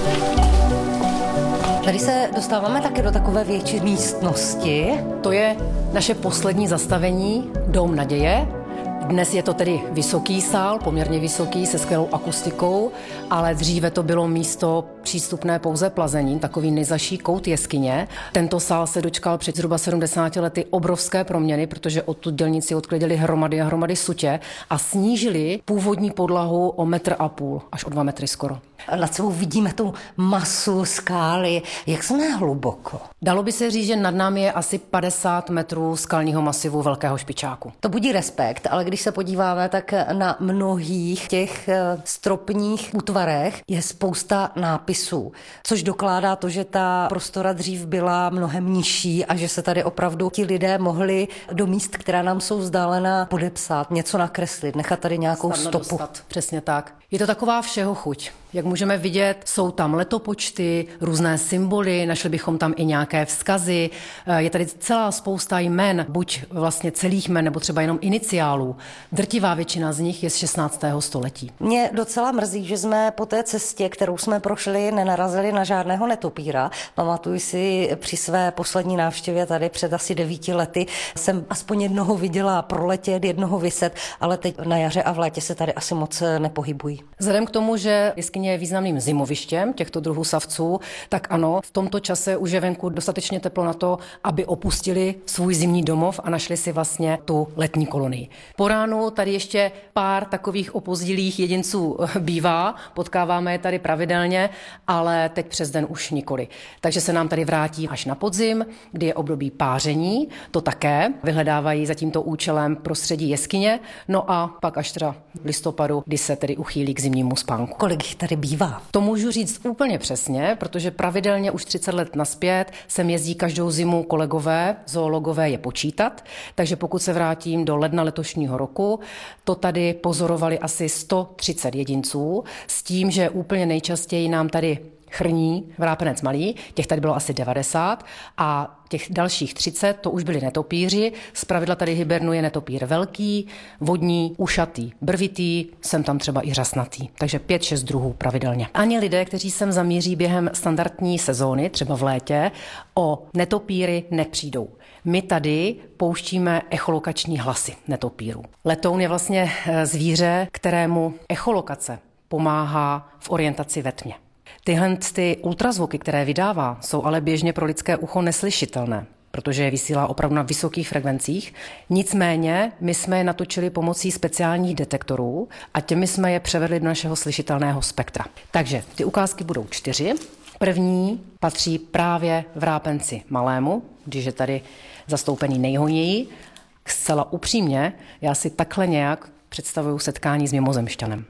Tady se dostáváme také do takové větší místnosti. To je naše poslední zastavení, Dom naděje. Dnes je to tedy vysoký sál, poměrně vysoký, se skvělou akustikou, ale dříve to bylo místo přístupné pouze plazením, takový nejzaší kout jeskyně. Tento sál se dočkal před zhruba 70 lety obrovské proměny, protože odtud dělníci odklidili hromady a hromady sutě a snížili původní podlahu o 1,5 metru, až o 2 metry skoro. Nad sebou vidíme tu masu skály. Jak jsme hluboko? Dalo by se říct, že nad námi je asi 50 metrů skalního masivu Velkého špičáku. To budí respekt, ale když se podíváme, tak na mnohých těch stropních útvarech je spousta nápisů, což dokládá to, že ta prostora dřív byla mnohem nižší a že se tady opravdu ti lidé mohli do míst, která nám jsou vzdálená, podepsat, něco nakreslit, nechat tady nějakou stopu. Dostat. Přesně tak. Je to taková všeho chuť. Jak můžeme vidět, jsou tam letopočty, různé symboly, našli bychom tam i nějaké vzkazy. Je tady celá spousta jmen, buď vlastně celých jmen, nebo třeba jenom iniciálů. Drtivá většina z nich je z 16. století. Mě docela mrzí, že jsme po té cestě, kterou jsme prošli, nenarazili na žádného netopíra. Pamatuju si při své poslední návštěvě tady před asi 9 lety jsem aspoň jednoho viděla proletět, jednoho vyset, ale teď na jaře a v létě se tady asi moc nepohybují. Vzhledem k tomu, že jeskyně je významným zimovištěm těchto druhů savců, tak ano, v tomto čase už je venku dostatečně teplo na to, aby opustili svůj zimní domov a našli si vlastně tu letní kolonii. Po ránu tady ještě pár takových opozdilých jedinců bývá, potkáváme je tady pravidelně, ale teď přes den už nikoli. Takže se nám tady vrátí až na podzim, kdy je období páření, to také vyhledávají za tímto účelem prostředí jeskyně, no a pak až teda v listopadu, kdy se tedy uchýlí k zimnímu spánku. Kolik jich tady bývá? To můžu říct úplně přesně, protože pravidelně už 30 let nazpět sem jezdí každou zimu kolegové, zoologové je počítat, takže pokud se vrátím do ledna letošního roku, to tady pozorovali asi 130 jedinců, s tím, že úplně nejčastěji nám tady chrní vrápenec malý, těch tady bylo asi 90 a těch dalších 30 to už byli netopíři, zpravidla tady hibernuje netopír velký, vodní, ušatý, brvitý, sem tam třeba i řasnatý, takže 5-6 druhů pravidelně. Ani lidé, kteří sem zamíří během standardní sezóny, třeba v létě, o netopíry nepřijdou. My tady pouštíme echolokační hlasy netopírů. Letoun je vlastně zvíře, kterému echolokace pomáhá v orientaci ve tmě. Tyhle ultrazvuky, které vydává, jsou ale běžně pro lidské ucho neslyšitelné, protože je vysílá opravdu na vysokých frekvencích. Nicméně my jsme je natočili pomocí speciálních detektorů a těmi jsme je převedli do našeho slyšitelného spektra. Takže ty ukázky budou 4. První patří právě vrápenci malému, když je tady zastoupený nejhojněji. Zcela upřímně, já si takhle nějak představuju setkání s mimozemšťanem.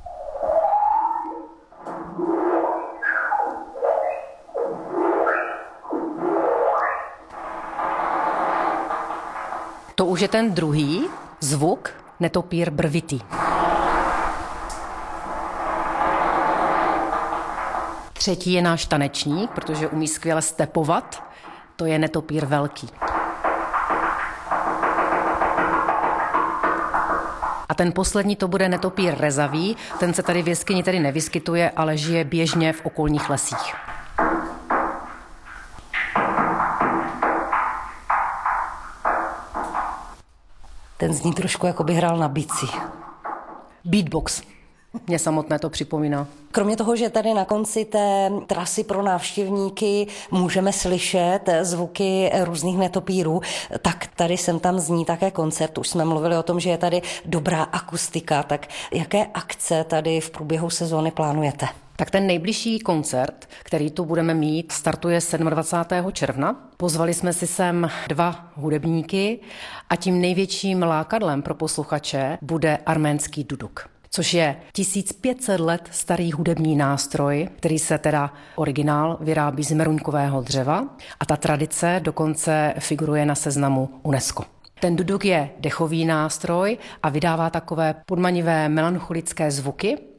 To už je ten druhý zvuk, netopír brvitý. Třetí je náš tanečník, protože umí skvěle stepovat, to je netopír velký. A ten poslední to bude netopír rezavý, ten se tady v jeskyni tedy nevyskytuje, ale žije běžně v okolních lesích. Ten zní trošku, jako by hrál na bicí. Beatbox. Mě samotné to připomíná. Kromě toho, že tady na konci té trasy pro návštěvníky můžeme slyšet zvuky různých netopírů, tak tady sem tam zní také koncert. Už jsme mluvili o tom, že je tady dobrá akustika. Tak jaké akce tady v průběhu sezóny plánujete? Tak ten nejbližší koncert, který tu budeme mít, startuje 27. června. Pozvali jsme si sem 2 hudebníky a tím největším lákadlem pro posluchače bude arménský duduk, což je 1500 let starý hudební nástroj, který se teda originál vyrábí z meruňkového dřeva a ta tradice dokonce figuruje na seznamu UNESCO. Ten duduk je dechový nástroj a vydává takové podmanivé melancholické zvuky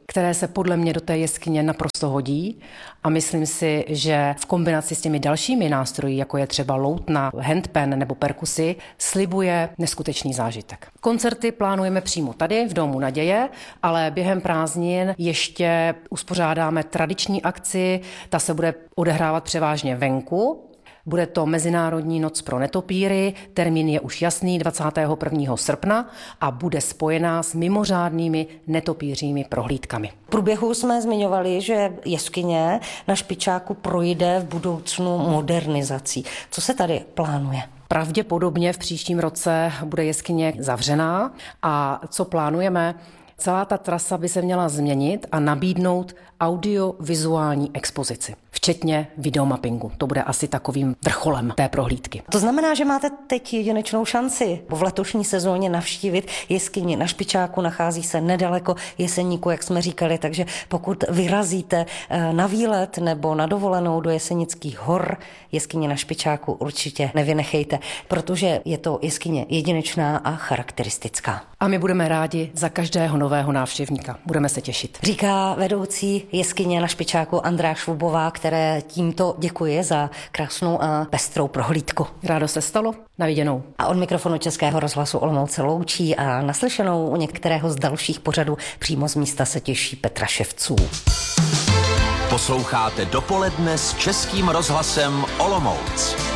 které se podle mě do té jeskyně naprosto hodí a myslím si, že v kombinaci s těmi dalšími nástroji, jako je třeba loutna, handpan nebo perkusy, slibuje neskutečný zážitek. Koncerty plánujeme přímo tady v Domu naděje, ale během prázdnin ještě uspořádáme tradiční akci, ta se bude odehrávat převážně venku. Bude to Mezinárodní noc pro netopíry, termín je už jasný 21. srpna a bude spojená s mimořádnými netopířími prohlídkami. V průběhu jsme zmiňovali, že jeskyně na Špičáku projde v budoucnu modernizací. Co se tady plánuje? Pravděpodobně v příštím roce bude jeskyně zavřená a co plánujeme? Celá ta trasa by se měla změnit a nabídnout audiovizuální expozici, včetně videomappingu. To bude asi takovým vrcholem té prohlídky. To znamená, že máte teď jedinečnou šanci v letošní sezóně navštívit jeskyni na Špičáku, nachází se nedaleko Jeseníku, jak jsme říkali, takže pokud vyrazíte na výlet nebo na dovolenou do Jesenických hor, jeskyni na Špičáku určitě nevynechejte, protože je to jeskyně jedinečná a charakteristická. A my budeme rádi za každého nového návštěvníka. Budeme se těšit. Říká vedoucí jeskyně na Špičáku Andrea Švubová, které tímto děkuje za krásnou a pestrou prohlídku. Rádo se stalo, na viděnou. A od mikrofonu Českého rozhlasu Olomouc se loučí a naslyšenou u některého z dalších pořadů přímo z místa se těší Petra Ševců. Posloucháte Dopoledne s Českým rozhlasem Olomouc.